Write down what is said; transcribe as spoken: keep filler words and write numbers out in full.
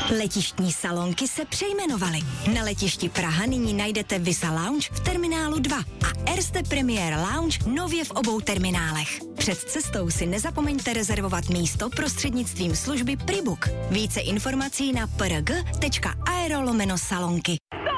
Letištní salonky se přejmenovaly. Na letišti Praha nyní najdete Visa Lounge v terminálu dva a Erste Premier Lounge nově v obou terminálech. Před cestou si nezapomeňte rezervovat místo prostřednictvím služby Pribook. Více informací na prg tečka aero lomeno salonky.